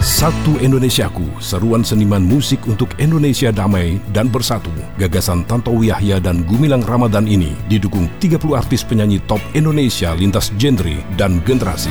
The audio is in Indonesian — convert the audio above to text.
Satu Indonesiaku, seruan seniman musik untuk Indonesia damai dan bersatu. Gagasan Tantowi Yahya dan Gumilang Ramadan ini didukung 30 artis penyanyi top Indonesia lintas genre dan generasi.